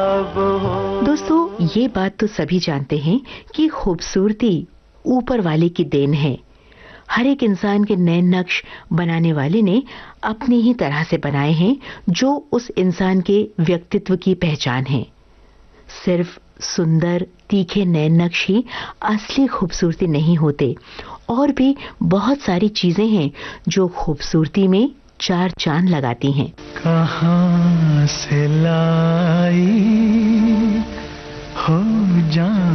दोस्तों, ये बात तो सभी जानते हैं कि खूबसूरती ऊपर वाले की देन है। हर एक इंसान के नए नक्श बनाने वाले ने अपनी ही तरह से बनाए हैं, जो उस इंसान के व्यक्तित्व की पहचान है। सिर्फ सुंदर तीखे नए नक्श ही असली खूबसूरती नहीं होते, और भी बहुत सारी चीजें हैं जो खूबसूरती में चार चांद लगाती हैं। कहाँ से लाई हो जान